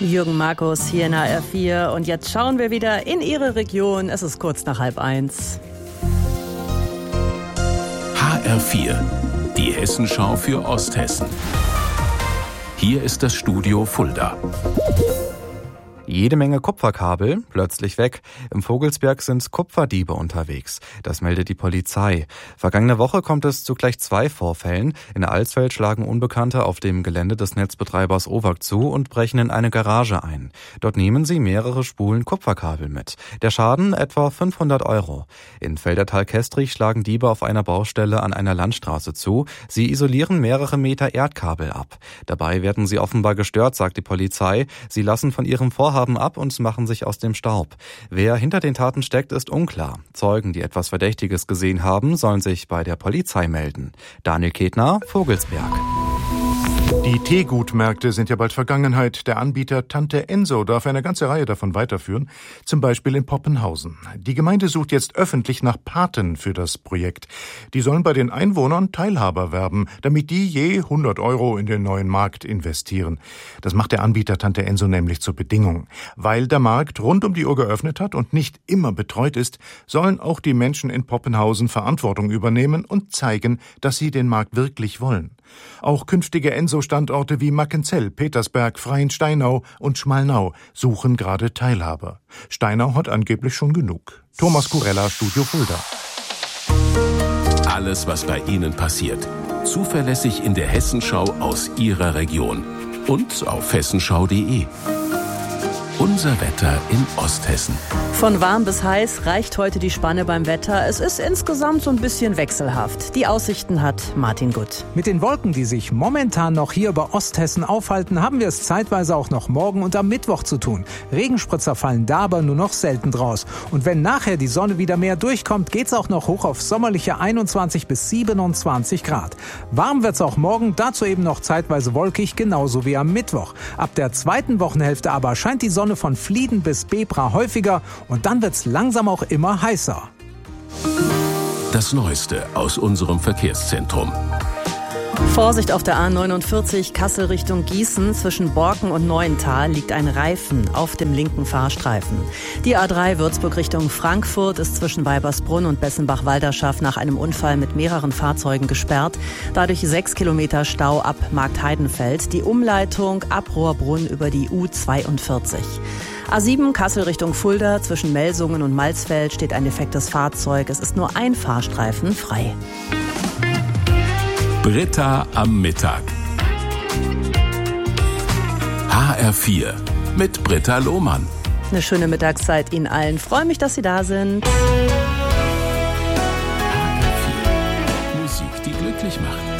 Jürgen Markus hier in HR4 und jetzt schauen wir wieder in Ihre Region. Es ist kurz nach 12:30. HR4, die Hessenschau für Osthessen. Hier ist das Studio Fulda. Jede Menge Kupferkabel, plötzlich weg. Im Vogelsberg sind Kupferdiebe unterwegs. Das meldet die Polizei. Vergangene Woche kommt es zu gleich 2 Vorfällen. In Alsfeld schlagen Unbekannte auf dem Gelände des Netzbetreibers OWAG zu und brechen in eine Garage ein. Dort nehmen sie mehrere Spulen Kupferkabel mit. Der Schaden etwa 500 €. In Feldertal-Kestrich schlagen Diebe auf einer Baustelle an einer Landstraße zu. Sie isolieren mehrere Meter Erdkabel ab. Dabei werden sie offenbar gestört, sagt die Polizei. Sie lassen von ihrem Vorhaben ab und machen sich aus dem Staub. Wer hinter den Taten steckt, ist unklar. Zeugen, die etwas Verdächtiges gesehen haben, sollen sich bei der Polizei melden. Daniel Ketner, Vogelsberg. Die Teegutmärkte sind ja bald Vergangenheit. Der Anbieter Tante Enso darf eine ganze Reihe davon weiterführen, zum Beispiel in Poppenhausen. Die Gemeinde sucht jetzt öffentlich nach Paten für das Projekt. Die sollen bei den Einwohnern Teilhaber werben, damit die je 100 € in den neuen Markt investieren. Das macht der Anbieter Tante Enso nämlich zur Bedingung. Weil der Markt rund um die Uhr geöffnet hat und nicht immer betreut ist, sollen auch die Menschen in Poppenhausen Verantwortung übernehmen und zeigen, dass sie den Markt wirklich wollen. Auch künftige Enso-Standorte wie Mackenzell, Petersberg, Freiensteinau und Schmalnau suchen gerade Teilhaber. Steinau hat angeblich schon genug. Thomas Kurella, Studio Fulda. Alles, was bei Ihnen passiert, zuverlässig in der Hessenschau aus Ihrer Region und auf hessenschau.de. Unser Wetter in Osthessen. Von warm bis heiß reicht heute die Spanne beim Wetter. Es ist insgesamt so ein bisschen wechselhaft. Die Aussichten hat Martin Gutt. Mit den Wolken, die sich momentan noch hier über Osthessen aufhalten, haben wir es zeitweise auch noch morgen und am Mittwoch zu tun. Regenspritzer fallen da aber nur noch selten draus. Und wenn nachher die Sonne wieder mehr durchkommt, geht's auch noch hoch auf sommerliche 21 bis 27 Grad. Warm wird's auch morgen, dazu eben noch zeitweise wolkig, genauso wie am Mittwoch. Ab der zweiten Wochenhälfte aber scheint die Sonne von Flieden bis Bebra häufiger und dann wird's langsam auch immer heißer. Das Neueste aus unserem Verkehrszentrum. Vorsicht auf der A49 Kassel Richtung Gießen. Zwischen Borken und Neuental liegt ein Reifen auf dem linken Fahrstreifen. Die A3 Würzburg Richtung Frankfurt ist zwischen Weibersbrunn und Bessenbach-Walderschaft nach einem Unfall mit mehreren Fahrzeugen gesperrt. Dadurch 6 Kilometer Stau ab Marktheidenfeld. Die Umleitung ab Rohrbrunn über die U42. A7 Kassel Richtung Fulda. Zwischen Melsungen und Malzfeld steht ein defektes Fahrzeug. Es ist nur ein Fahrstreifen frei. Britta am Mittag. HR4 mit Britta Lohmann. Eine schöne Mittagszeit Ihnen allen. Freue mich, dass Sie da sind. HR4. Musik, die glücklich macht.